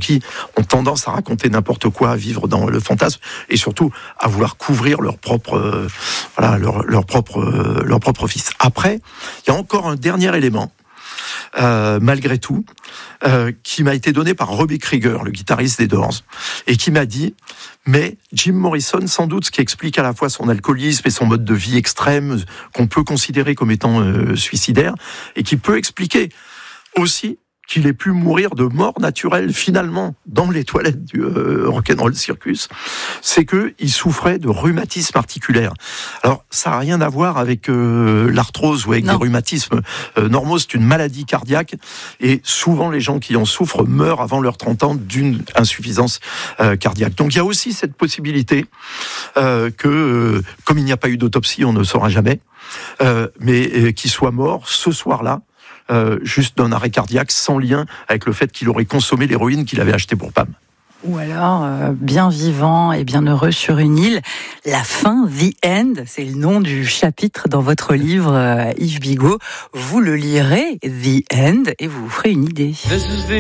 qui ont tendance à raconter n'importe quoi, à vivre dans le fantasme et surtout à vouloir couvrir leur propre vice. Après, il y a encore un dernier élément. Malgré tout, qui m'a été donné par Robbie Krieger, le guitariste des Doors, et qui m'a dit, mais Jim Morrison, sans doute, ce qui explique à la fois son alcoolisme et son mode de vie extrême, qu'on peut considérer comme étant suicidaire, et qui peut expliquer aussi qu'il ait pu mourir de mort naturelle finalement dans les toilettes du Rock'n'Roll Circus, c'est qu'il souffrait de rhumatisme articulaire. Alors ça n'a rien à voir avec l'arthrose ou avec des rhumatismes normaux, c'est une maladie cardiaque et souvent les gens qui en souffrent meurent avant leurs 30 ans d'une insuffisance cardiaque. Donc il y a aussi cette possibilité que, comme il n'y a pas eu d'autopsie, on ne saura jamais, mais qu'il soit mort ce soir-là, juste d'un arrêt cardiaque sans lien avec le fait qu'il aurait consommé l'héroïne qu'il avait achetée pour Pam. Ou alors, bien vivant et bien heureux sur une île. La fin, The End, c'est le nom du chapitre dans votre livre, Yves Bigot. Vous le lirez, The End, et vous vous ferez une idée.